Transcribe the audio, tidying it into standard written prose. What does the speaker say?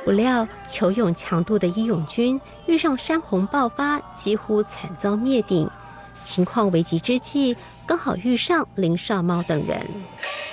不料逑勇强渡的义勇军遇上山洪爆发，几乎惨遭灭顶。情况危急之际，刚好遇上林少猫等人。